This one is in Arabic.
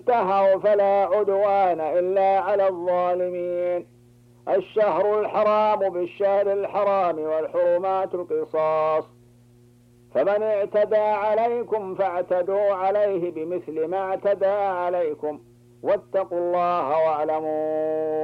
انتهوا فلا عدوان إلا على الظالمين. الشهر الحرام بالشهر الحرام والحرمات القصاص، فمن اعتدى عليكم فاعتدوا عليه بمثل ما اعتدى عليكم، واتقوا الله واعلموا